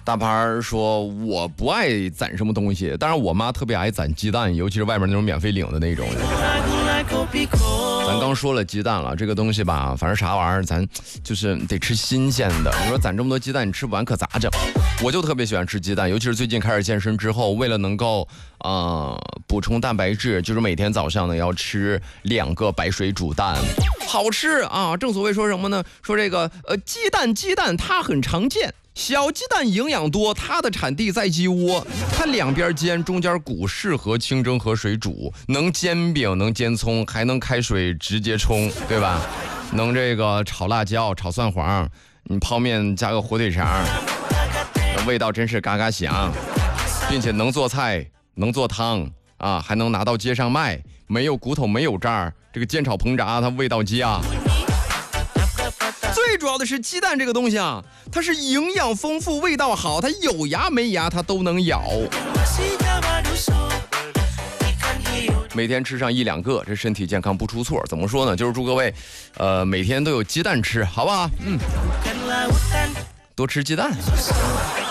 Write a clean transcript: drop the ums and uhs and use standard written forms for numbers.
大盘说我不爱攒什么东西，当然我妈特别爱攒鸡蛋，尤其是外面那种免费领的那种。咱刚说了鸡蛋了，这个东西吧，反正啥玩意儿咱就是得吃新鲜的。你说攒这么多鸡蛋你吃不完可咋整？我就特别喜欢吃鸡蛋，尤其是最近开始健身之后，为了能够补充蛋白质，就是每天早上呢要吃2个白水煮蛋，好吃啊！正所谓说什么呢？说这个鸡蛋它很常见。小鸡蛋营养多，它的产地在鸡窝，它两边煎，中间鼓，适合清蒸和水煮，能煎饼，能煎葱，还能开水直接冲，对吧？能这个炒辣椒，炒蒜黄，你泡面加个火腿肠，味道真是嘎嘎响，并且能做菜，能做汤啊，还能拿到街上卖，没有骨头，没有渣儿，这个煎炒烹炸它味道佳。最主要的是鸡蛋这个东西啊，它是营养丰富，味道好，它有牙没牙它都能咬。每天吃上1-2个，这身体健康不出错。怎么说呢？就是祝各位，每天都有鸡蛋吃，好不好？多吃鸡蛋。